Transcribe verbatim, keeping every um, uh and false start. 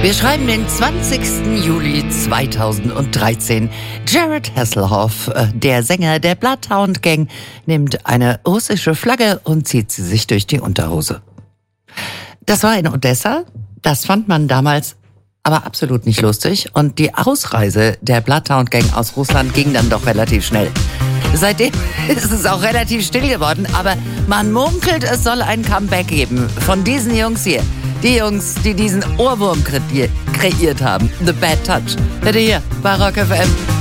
Wir schreiben den zwanzigsten Juli zweitausenddreizehn. Jared Hasselhoff, der Sänger der Bloodhound Gang, nimmt eine russische Flagge und zieht sie sich durch die Unterhose. Das war in Odessa. Das fand man damals aber absolut nicht lustig. Und die Ausreise der Bloodhound Gang aus Russland ging dann doch relativ schnell. Seitdem ist es auch relativ still geworden, aber man munkelt, es soll ein Comeback geben von diesen Jungs hier. Die Jungs, die diesen Ohrwurm kreiert haben. The Bad Touch. Bitte hier bei Rock F M.